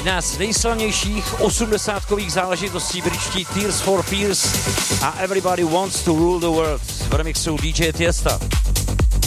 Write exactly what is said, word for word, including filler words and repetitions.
Jedna z nejslavnějších osmdesátkových záležitostí britští Tears for Fears a Everybody Wants to Rule the World v remixu D J Tiesta.